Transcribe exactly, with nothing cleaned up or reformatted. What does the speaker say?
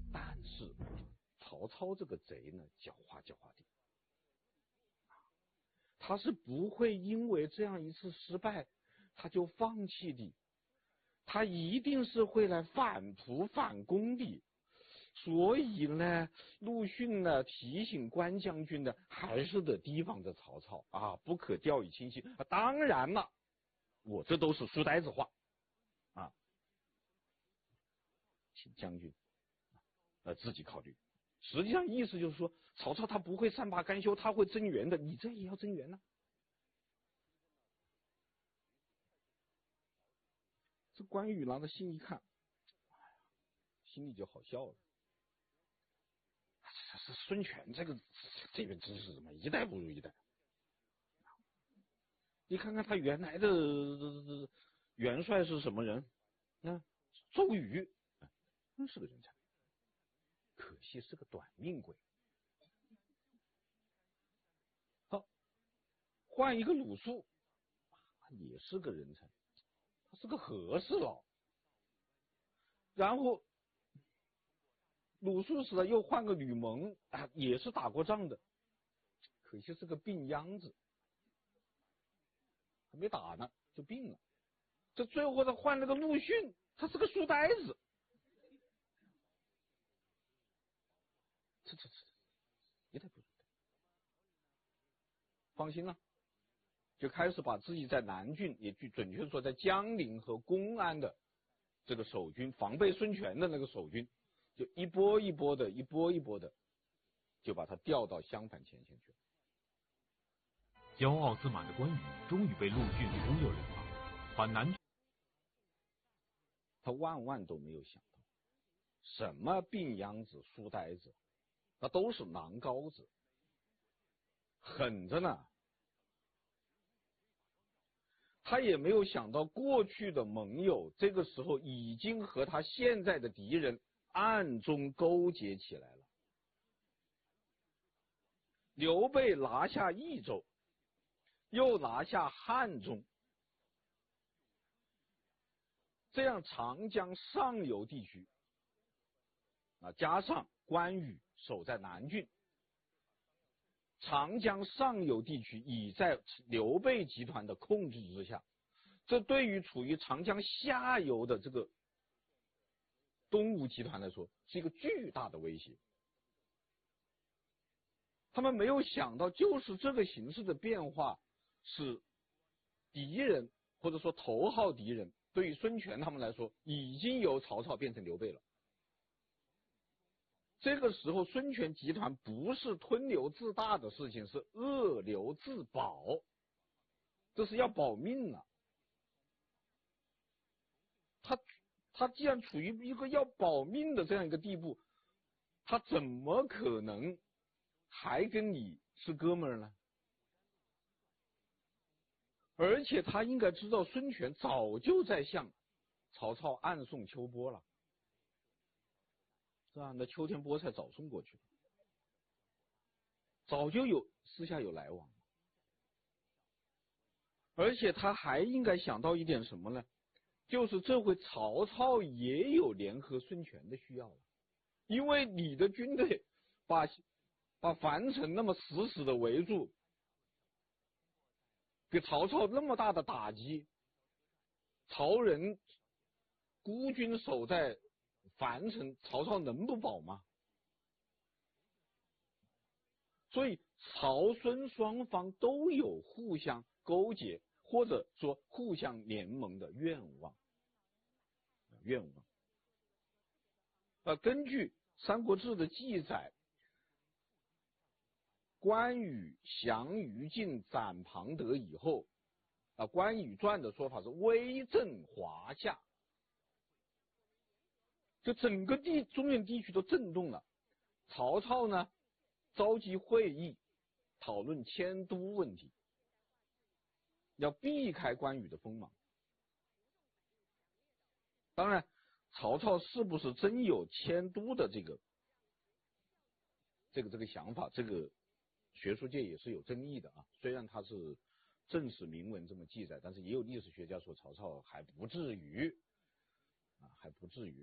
但是曹操这个贼呢，狡猾狡猾的，他是不会因为这样一次失败他就放弃的，他一定是会来反扑反攻的。所以呢，陆逊呢提醒关将军呢，还是得提防着曹操啊，不可掉以轻心啊。当然了，我这都是书呆子话啊，请将军呃自己考虑。实际上意思就是说，曹操他不会善罢甘休，他会增援的，你这也要增援呢。这关羽拿着信一看，哎呀，心里就好笑了。这孙权这个这边真是什么一代不如一代。你看看他原来的元帅是什么人？那周瑜，真是个人才，可惜是个短命鬼。好，换一个鲁肃，也是个人才，他是个和事佬。然后鲁肃死了，又换个吕蒙啊，也是打过仗的，可惜是个病秧子，还没打呢就病了。这最后他换了个陆逊，他是个书呆子。这这这一代不如一代。放心了，就开始把自己在南郡，也就准确说在江陵和公安的这个守军，防备孙权的那个守军，就一波一波的，一波一波的，就把他调到襄樊前线去了。 骄傲自满的关羽终于被陆逊忽悠了一把，把南他万万都没有想到，什么病秧子、书呆子，那都是狼羔子，狠着呢。他也没有想到，过去的盟友这个时候已经和他现在的敌人暗中勾结起来了。刘备拿下益州，又拿下汉中，这样长江上游地区啊，加上关羽守在南郡，长江上游地区已在刘备集团的控制之下，这对于处于长江下游的这个东吴集团来说是一个巨大的威胁。他们没有想到，就是这个形势的变化，使敌人或者说头号敌人对于孙权他们来说，已经由曹操变成刘备了。这个时候，孙权集团不是吞刘自大的事情，是恶刘自保，这是要保命了。他他既然处于一个要保命的这样一个地步，他怎么可能还跟你是哥们儿呢？而且他应该知道，孙权早就在向曹操暗送秋波了，是吧？那秋天菠菜早送过去了，早就有私下有来往。而且他还应该想到一点什么呢？就是这回曹操也有联合孙权的需要了，因为你的军队把把樊城那么死死的围住，给曹操那么大的打击，曹仁孤军守在樊城，曹操能不保吗？所以曹孙双方都有互相勾结，或者说互相联盟的愿望。愿望。呃，根据《三国志》的记载，关羽降于禁、斩庞德以后，啊，关羽传的说法是威震华夏，就整个地中原地区都震动了。曹操呢，召集会议，讨论迁都问题，要避开关羽的锋芒。当然，曹操是不是真有迁都的这个这个这个想法，这个学术界也是有争议的啊。虽然他是正史明文这么记载，但是也有历史学家说曹操还不至于啊，还不至于。